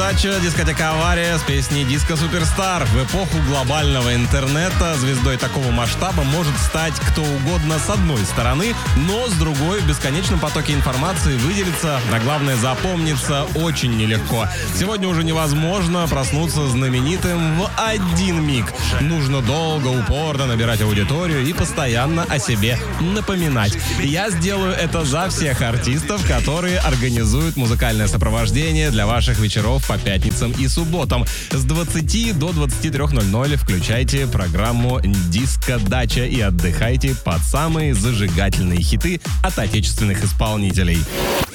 Диско-дача, дискотека «Авария» с песней «Диско Суперстар». В эпоху глобального интернета звездой такого масштаба может стать кто угодно с одной стороны, но с другой в бесконечном потоке информации выделиться, а главное запомниться очень нелегко. Сегодня уже невозможно проснуться знаменитым в один миг. Нужно долго, упорно набирать аудиторию и постоянно о себе напоминать. Я сделаю это за всех артистов, которые организуют музыкальное сопровождение для ваших вечеров по пятницам и субботам. С 20 до 23:00 включайте программу «Диско-дача» и отдыхайте под самые зажигательные хиты от отечественных исполнителей.